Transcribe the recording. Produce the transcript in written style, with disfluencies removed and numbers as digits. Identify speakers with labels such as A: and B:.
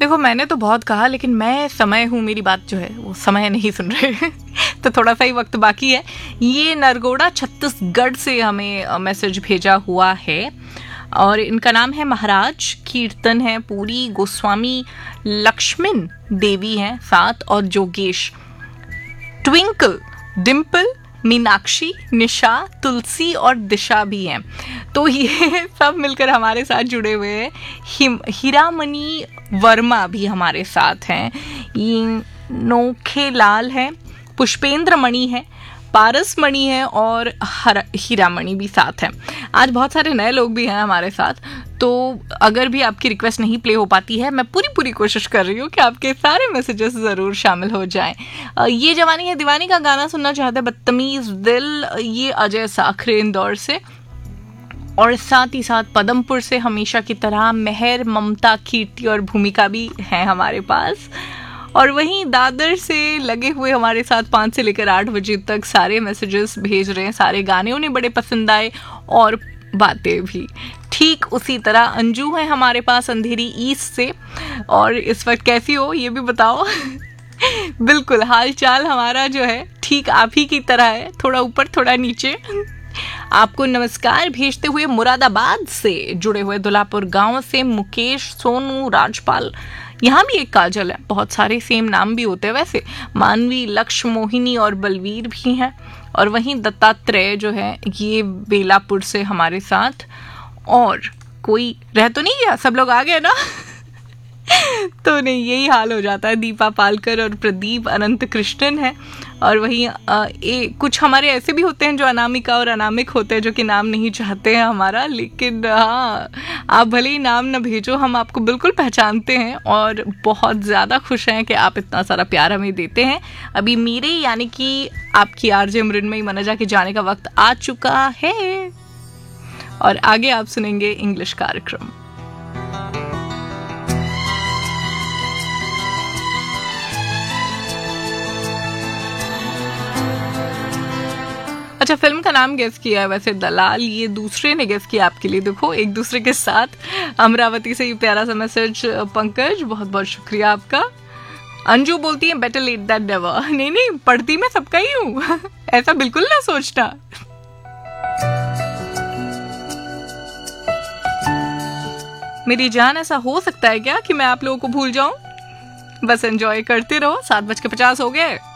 A: देखो मैंने तो बहुत कहा, लेकिन मैं समय हूँ, मेरी बात जो है वो समय नहीं सुन रहे तो थोड़ा सा ही वक्त बाकी है। ये नरगोड़ा छत्तीसगढ़ से हमें मैसेज भेजा हुआ है और इनका नाम है महाराज, कीर्तन है पूरी, गोस्वामी लक्ष्मण देवी हैं साथ और जोगेश, ट्विंकल, डिम्पल, मीनाक्षी, निशा, तुलसी और दिशा भी हैं। तो ये सब मिलकर हमारे साथ जुड़े हुए हैं। हीरामणि वर्मा भी हमारे साथ हैं, नोखे लाल है, पुष्पेंद्र मणि है, पारस मणि है और हीरामणि भी साथ हैं। आज बहुत सारे नए लोग भी हैं हमारे साथ, तो अगर भी आपकी रिक्वेस्ट नहीं प्ले हो पाती है, मैं पूरी कोशिश कर रही हूँ कि आपके सारे मैसेजेस ज़रूर शामिल हो जाएं। ये जवानी है दीवानी का गाना सुनना चाहते हैं बदतमीज़ दिल, ये अजय साखरे इंदौर से, और साथ ही साथ पदमपुर से हमेशा की तरह मेहर, ममता, कीर्ति और भूमिका भी हैं हमारे पास। और वहीं दादर से लगे हुए हमारे साथ 5 से लेकर 8 बजे तक सारे मैसेजेस भेज रहे हैं, सारे गाने उन्हें बड़े पसंद आए और बातें भी। ठीक उसी तरह अंजू है हमारे पास अंधेरी ईस्ट से, और इस वक्त कैसी हो ये भी बताओ बिल्कुल हाल चाल हमारा जो है ठीक आप ही की तरह है, थोड़ा ऊपर थोड़ा नीचे। आपको नमस्कार भेजते हुए मुरादाबाद से जुड़े हुए दुल्हापुर गांव से मुकेश, सोनू, राजपाल, यहाँ भी एक काजल है, बहुत सारे सेम नाम भी होते हैं वैसे, मानवी, लक्ष्य, मोहिनी और बलवीर भी हैं। और वहीं दत्तात्रेय जो है ये बेलापुर से हमारे साथ, और कोई रह तो नहीं गया, सब लोग आ गए ना तो नहीं यही हाल हो जाता है। दीपा पालकर और प्रदीप अनंत कृष्णन है। और वहीं कुछ हमारे ऐसे भी होते हैं जो अनामिका और अनामिक होते हैं, जो कि नाम नहीं चाहते हैं हमारा, लेकिन हाँ आप भले ही नाम न भेजो, हम आपको बिल्कुल पहचानते हैं और बहुत ज़्यादा खुश हैं कि आप इतना सारा प्यार हमें देते हैं। अभी मेरे यानी कि आपकी आरजे मृण्मयी मनजा के जाने का वक्त आ चुका है और आगे आप सुनेंगे इंग्लिश कार्यक्रम। अच्छा, फिल्म का नाम गेस किया है वैसे दलाल, ये दूसरे ने गेस किया आपके लिए। देखो एक दूसरे के साथ। अमरावती से ये प्यारा सा मैसेज पंकज, बहुत बहुत शुक्रिया आपका। अंजू बोलती है बेटर लेट दैन नेवर। नहीं पढ़ती मैं सबका ही हूँ ऐसा बिल्कुल ना सोचना। मेरी जान, ऐसा हो सकता है क्या कि मैं आप लोगों को भूल जाऊं? बस एंजॉय करते रहो। 7:50 हो गए।